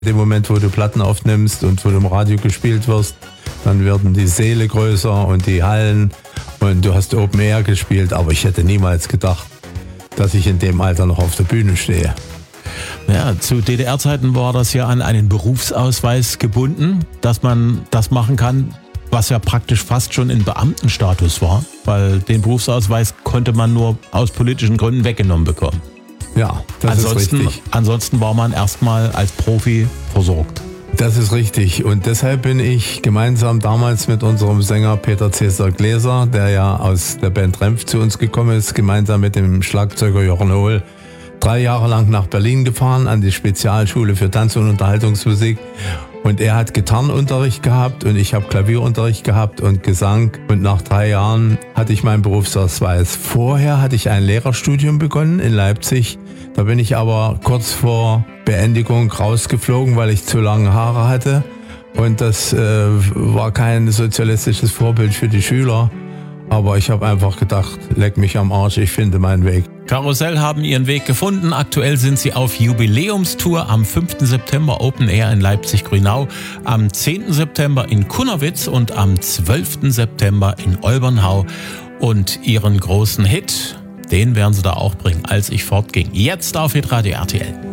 Im Moment, wo du Platten aufnimmst und wo du im Radio gespielt wirst, dann werden die Säle größer und die Hallen und du hast Open Air gespielt, aber ich hätte niemals gedacht, dass ich in dem Alter noch auf der Bühne stehe. Ja, zu DDR-Zeiten war das ja an einen Berufsausweis gebunden, dass man das machen kann, was ja praktisch fast schon in Beamtenstatus war, weil den Berufsausweis konnte man nur aus politischen Gründen weggenommen bekommen. Ja, das ist richtig. Ansonsten war man erstmal als Profi versorgt. Das ist richtig und deshalb bin ich gemeinsam damals mit unserem Sänger Peter Cäsar Gläser, der ja aus der Band Renf zu uns gekommen ist, gemeinsam mit dem Schlagzeuger Jochen Hohl 3 Jahre lang nach Berlin gefahren an die Spezialschule für Tanz- und Unterhaltungsmusik. Und er hat Gitarrenunterricht gehabt und ich habe Klavierunterricht gehabt und Gesang. Und nach 3 Jahren hatte ich meinen Berufsausweis. Vorher hatte ich ein Lehrerstudium begonnen in Leipzig. Da bin ich aber kurz vor Beendigung rausgeflogen, weil ich zu lange Haare hatte. Und das war kein sozialistisches Vorbild für die Schüler. Aber ich habe einfach gedacht, leck mich am Arsch, ich finde meinen Weg. Karussell haben ihren Weg gefunden. Aktuell sind sie auf Jubiläumstour am 5. September Open Air in Leipzig-Grünau, am 10. September in Kunnewitz und am 12. September in Olbernhau. Und ihren großen Hit, den werden sie da auch bringen, als ich fortging. Jetzt auf Hitradio RTL.